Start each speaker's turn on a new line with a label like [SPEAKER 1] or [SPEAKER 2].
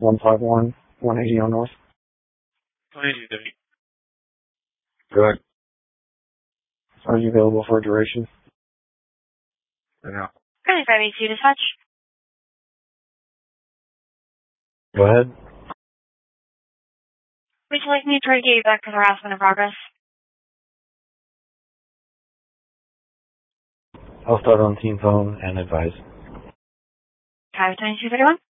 [SPEAKER 1] 151, 180 on North.
[SPEAKER 2] 180, Debbie.
[SPEAKER 1] Good. Are you available for a duration?
[SPEAKER 2] No.
[SPEAKER 3] Really, 582 dispatch.
[SPEAKER 1] Go ahead.
[SPEAKER 3] Would you like me to try to get you back to harassment in progress?
[SPEAKER 1] I'll start on team phone and advise.
[SPEAKER 3] 52231.